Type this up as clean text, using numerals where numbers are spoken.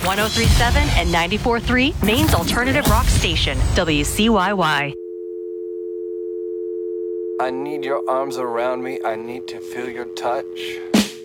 1037 and 94.3, Maine's alternative rock station, WCYY. I need your arms around me. I need to feel your touch.